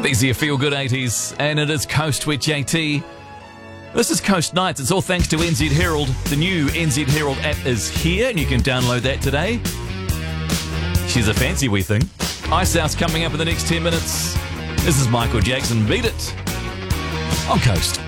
These are your feel-good 80s, and it is Coast with JT. This is Coast Nights. It's all thanks to NZ Herald. The new NZ Herald app is here, and you can download that today. She's a fancy wee thing. Ice House coming up in the next 10 minutes. This is Michael Jackson. Beat It on Coast.